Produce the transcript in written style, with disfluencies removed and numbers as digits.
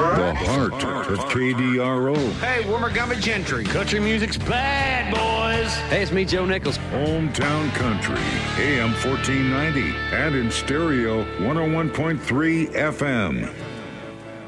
The heart of KDRO. Hey, Warmagummy Gentry. Country music's bad, boys. Hey, it's me, Joe Nichols. Hometown Country, AM 1490, and in stereo 101.3 FM.